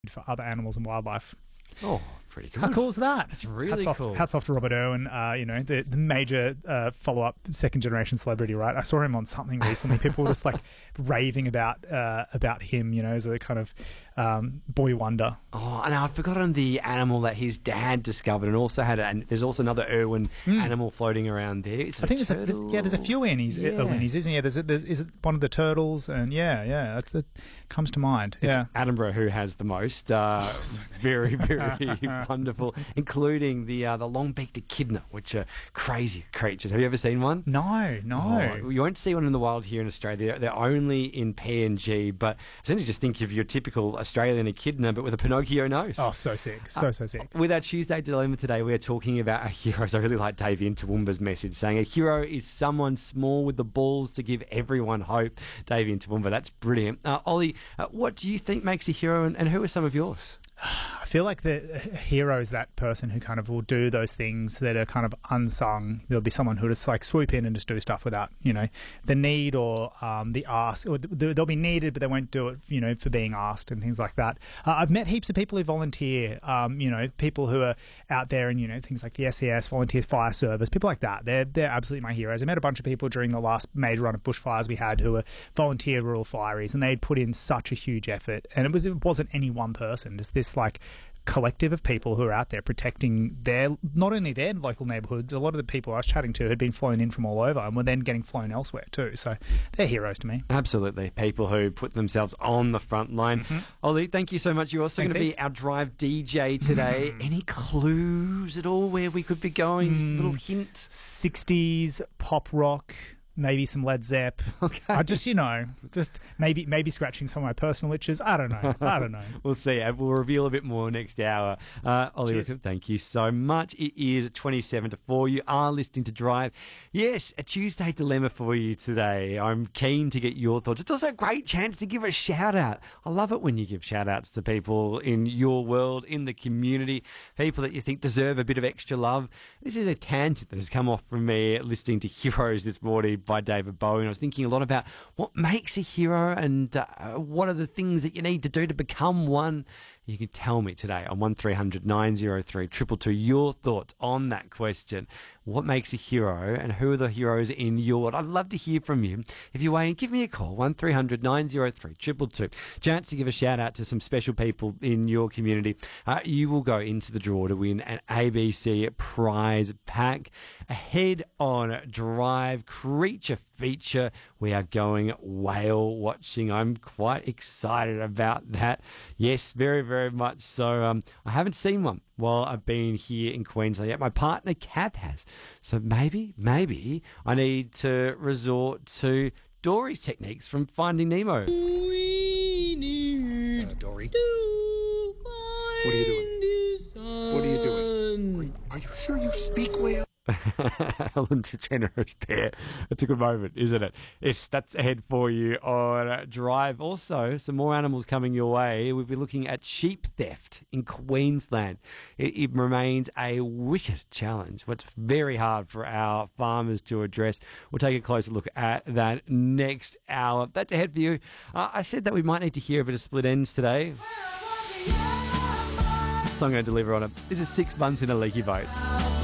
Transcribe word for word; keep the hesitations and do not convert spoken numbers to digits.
for other animals and wildlife. Oh, pretty good. How cool is that? It's really hats off, cool. Hats off to Robert Irwin, uh, you know, the, the major uh, follow-up second-generation celebrity, right? I saw him on something recently. People were just, like, raving about uh, about him, you know, as a kind of um, boy wonder. Oh, and I've forgotten the animal that his dad discovered and also had, and there's also another Irwin mm. animal floating around there. Is I think there's a, there's, yeah, there's a few Irwinies, yeah. Irwinies, isn't there? There's, a, there's is it one of the turtles? And yeah, yeah, that's, that comes to mind. It's yeah, Attenborough who has the most. Uh, so very, very wonderful, including the uh, the long-beaked echidna, which are crazy creatures. Have you ever seen one? No, no. Oh, you won't see one in the wild here in Australia. They're only in P N G, but essentially just think of your typical Australian echidna, but with a Pinocchio nose. Oh, so sick. So, uh, so sick. With our Tuesday Dilemma today, we are talking about our heroes. I really like Davey Toowoomba's message saying a hero is someone small with the balls to give everyone hope. Davey Toowoomba, that's brilliant. Uh, Ollie, uh, what do you think makes a hero, and, and who are some of yours? I feel like the hero is that person who kind of will do those things that are kind of unsung. There'll be someone who just like swoop in and just do stuff without, you know, the need or um, the ask. Or they'll be needed, but they won't do it, you know, for being asked and things like that. Uh, I've met heaps of people who volunteer, um, you know, people who are out there and, you know, things like the S E S, Volunteer Fire Service, people like that. They're, they're absolutely my heroes. I met a bunch of people during the last major run of bushfires we had who were volunteer rural fireys, and they'd put in such a huge effort. And it, was, it wasn't any one person, just this like collective of people who are out there protecting their, not only their local neighbourhoods, a lot of the people I was chatting to had been flown in from all over and were then getting flown elsewhere too. So they're heroes to me. Absolutely. People who put themselves on the front line. Mm-hmm. Ollie, thank you so much. You're also going to be our Drive D J today. Mm. Any clues at all where we could be going? Mm. Just a little hint? sixties pop rock. Maybe some Led Zepp. Okay. I just, you know, just maybe maybe scratching some of my personal itches. I don't know. I don't know. We'll see. We'll reveal a bit more next hour. Uh, Ollie Cheers. Wickham, thank you so much. It is twenty-seven to four. You are listening to Drive. Yes, a Tuesday dilemma for you today. I'm keen to get your thoughts. It's also a great chance to give a shout out. I love it when you give shout outs to people in your world, in the community, people that you think deserve a bit of extra love. This is a tangent that has come off from me listening to Heroes this morning by David Bowie. And I was thinking a lot about what makes a hero and uh, what are the things that you need to do to become one. You can tell me today on one three hundred nine oh three two two two your thoughts on that question. What makes a hero and who are the heroes in your world? I'd love to hear from you. If you're waiting, give me a call, one three hundred nine oh three two two two. Chance to give a shout out to some special people in your community. Uh, you will go into the draw to win an A B C prize pack. Ahead on Drive Creature Feature, we are going whale watching. I'm quite excited about that. Yes, very, very much so. Um, I haven't seen one while I've been here in Queensland yet. My partner, Kath, has. So maybe, maybe I need to resort to Dory's techniques from Finding Nemo. We need uh, Dory. What are you doing? What are you doing? Are, are you sure you speak whale? Ellen DeGeneres there. It's a good moment, isn't it? Yes, that's ahead for you on Drive. Also, some more animals coming your way. We'll be looking at sheep theft in Queensland. It, it remains a wicked challenge. It's very hard for our farmers to address. We'll take a closer look at that next hour. That's ahead for you. Uh, I said that we might need to hear a bit of Split Ends today. So I'm going to deliver on it. This is Six Months in a Leaky Boat.